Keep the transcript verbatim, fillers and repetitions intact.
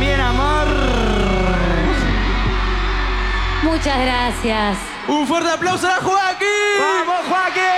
también, amor. Muchas gracias. Un fuerte aplauso a Joaquín. ¡Vamos, Joaquín!